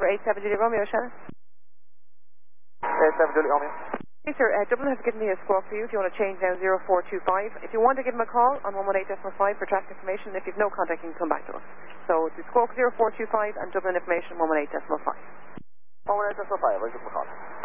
87 Juliet Romeo, Shannon. 87 Juliet Romeo. Hey sir, Dublin has given me a squawk for you if you want to change now 0425. If you want to give them a call on 118.5 for traffic information, if you've no contact you can come back to us. So it's squawk 0425 and Dublin information 118.5. 118.5, I'll give them a call.